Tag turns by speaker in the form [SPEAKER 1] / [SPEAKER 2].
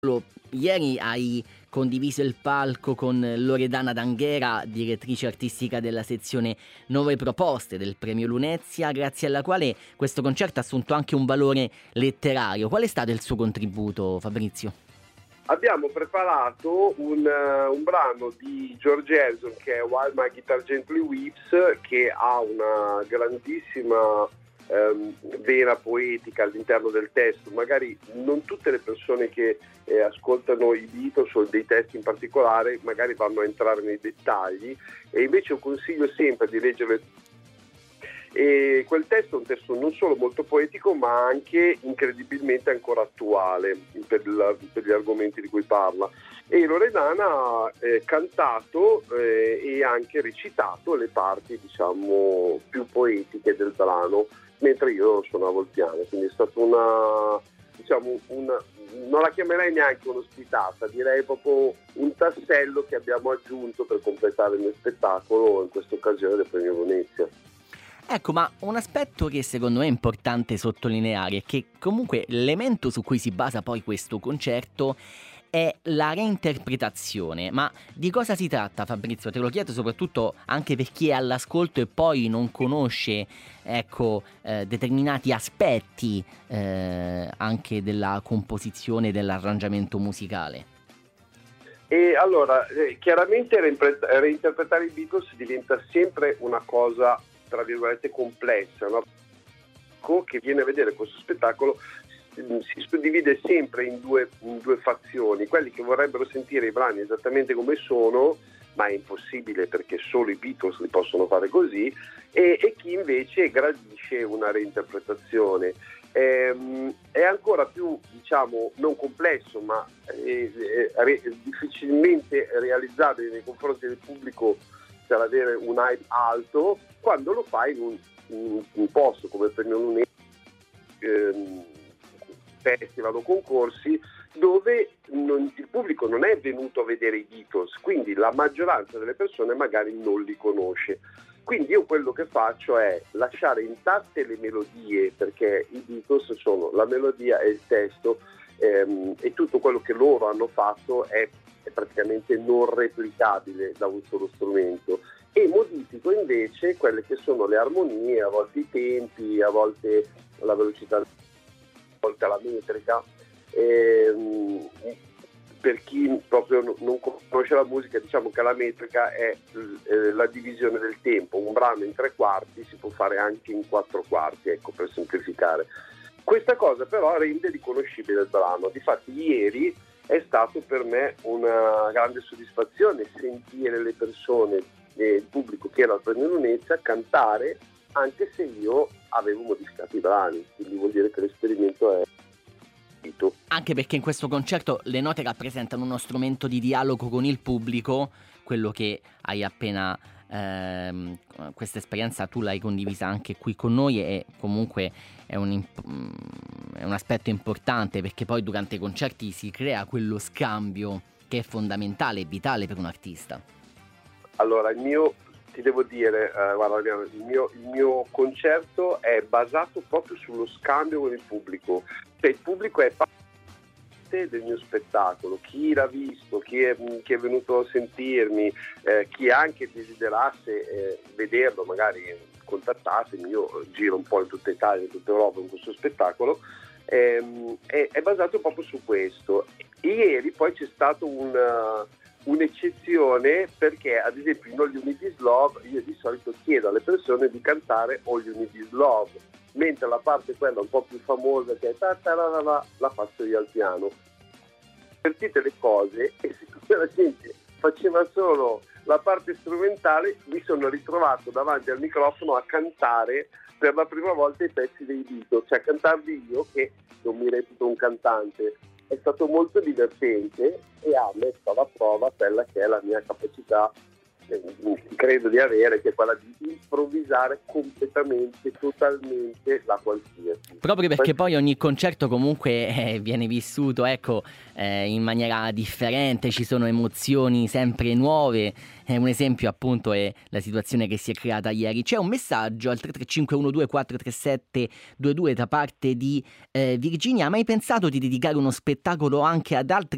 [SPEAKER 1] Ieri hai condiviso il palco con Loredana D'Anghera, direttrice artistica della sezione Nuove Proposte del Premio Lunezia, grazie alla quale questo concerto ha assunto anche un valore letterario. Qual è stato il suo contributo, Fabrizio?
[SPEAKER 2] Abbiamo preparato un brano di George Harrison che è While My Guitar Gently Weeps, che ha una grandissima vena poetica all'interno del testo. Magari non tutte le persone che ascoltano i Beatles o dei testi in particolare magari vanno a entrare nei dettagli, e invece io consiglio sempre di leggere. E quel testo è un testo non solo molto poetico ma anche incredibilmente ancora attuale per gli argomenti di cui parla, e Loredana ha cantato e anche recitato le parti diciamo più poetiche del brano, mentre io suonavo il piano, quindi è stata non la chiamerei neanche un'ospitata, direi proprio un tassello che abbiamo aggiunto per completare il mio spettacolo in questa occasione del Premio Venezia.
[SPEAKER 1] Ecco, ma un aspetto che secondo me è importante sottolineare è che comunque l'elemento su cui si basa poi questo concerto è la reinterpretazione. Ma di cosa si tratta, Fabrizio? Te lo chiedo soprattutto anche per chi è all'ascolto e poi non conosce, ecco, determinati aspetti anche della composizione e dell'arrangiamento musicale.
[SPEAKER 2] E allora, chiaramente reinterpretare i Beatles diventa sempre una cosa tra virgolette complessa, no? Che viene a vedere questo spettacolo si suddivide sempre in due fazioni: quelli che vorrebbero sentire i brani esattamente come sono, ma è impossibile perché solo i Beatles li possono fare così, e chi invece gradisce una reinterpretazione. È ancora più, diciamo, non complesso, ma difficilmente realizzabile nei confronti del pubblico per avere un hype alto quando lo fai in un posto come il Premio Lunezia, festival o concorsi dove il pubblico non è venuto a vedere i Beatles, quindi la maggioranza delle persone magari non li conosce. Quindi io quello che faccio è lasciare intatte le melodie, perché i Beatles sono la melodia e il testo, e tutto quello che loro hanno fatto è praticamente non replicabile da un solo strumento, e modifico invece quelle che sono le armonie, a volte i tempi, a volte la velocità, a volte la metrica. Per chi proprio non conosce la musica, diciamo che la metrica è la divisione del tempo. Un brano in 3/4 si può fare anche in 4/4, ecco, per semplificare. Questa cosa però rende riconoscibile il brano. Difatti ieri è stato per me una grande soddisfazione sentire le persone, il pubblico che era al Premio Lunezia, cantare anche se io avevo modificato i brani, quindi vuol dire che l'esperimento è finito.
[SPEAKER 1] Anche perché in questo concerto le note rappresentano uno strumento di dialogo con il pubblico, quello che hai appena questa esperienza tu l'hai condivisa anche qui con noi, e comunque è un aspetto importante, perché poi durante i concerti si crea quello scambio che è fondamentale e vitale per un artista.
[SPEAKER 2] Allora, ti devo dire, guarda, il mio concerto è basato proprio sullo scambio con il pubblico, cioè il pubblico è parte del mio spettacolo, chi l'ha visto, chi è venuto a sentirmi, chi anche desiderasse vederlo, magari contattatemi, io giro un po' in tutta Italia, in tutta Europa con questo spettacolo, è basato proprio su questo. Ieri poi c'è stato un'eccezione, perché ad esempio in All You Need Is Love io di solito chiedo alle persone di cantare All You Need Is Love, mentre la parte quella un po' più famosa che è la faccio io al piano. Sentite le cose, e siccome la gente faceva solo la parte strumentale, mi sono ritrovato davanti al microfono a cantare per la prima volta i pezzi dei Beatles, cioè a cantarli io che non mi reputo un cantante. È stato molto divertente e ha messo alla prova quella che è la mia capacità, credo di avere, che è quella di improvvisare completamente, totalmente la qualsiasi.
[SPEAKER 1] Proprio perché poi ogni concerto comunque viene vissuto, ecco, in maniera differente, ci sono emozioni sempre nuove. Un esempio appunto è la situazione che si è creata ieri. C'è un messaggio al 33512433722 da parte di Virginia: hai mai pensato di dedicare uno spettacolo anche ad altri